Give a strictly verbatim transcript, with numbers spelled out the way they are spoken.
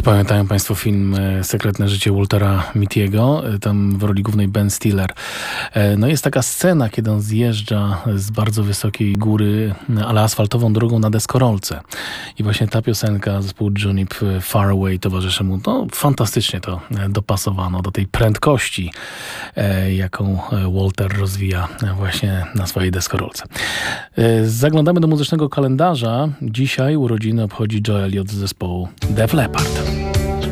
Pamiętają Państwo film Sekretne życie Waltera Mitty'ego? Tam w roli głównej Ben Stiller. No jest taka scena, kiedy on zjeżdża z bardzo wysokiej góry, ale asfaltową drogą na deskorolce. I właśnie ta piosenka zespół Junip Far Away towarzyszy mu. No, fantastycznie to dopasowano do tej prędkości, jaką Walter rozwija właśnie na swojej deskorolce. Zaglądamy do muzycznego kalendarza. Dzisiaj urodziny obchodzi Joe Elliott z zespołu Def Leppard.